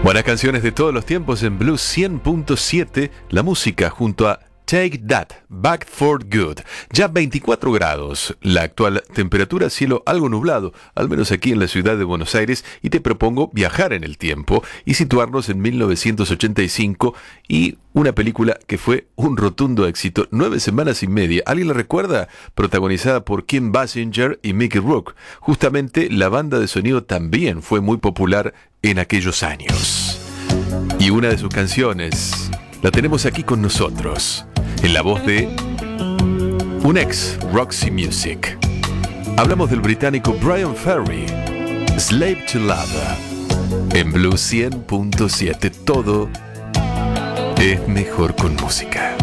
Buenas canciones de todos los tiempos en Blues 100.7, la música junto a Take That, Back for Good. Ya 24 grados, la actual temperatura, cielo algo nublado, al menos aquí en la ciudad de Buenos Aires, y te propongo viajar en el tiempo y situarnos en 1985 y una película que fue un rotundo éxito, 9 semanas y media. ¿Alguien la recuerda? Protagonizada por Kim Basinger y Mickey Rourke. Justamente la banda de sonido también fue muy popular en aquellos años. Y una de sus canciones la tenemos aquí con nosotros, en la voz de un ex Roxy Music. Hablamos del británico Brian Ferry, Slave to Love. En Blues 100.7 todo es mejor con música.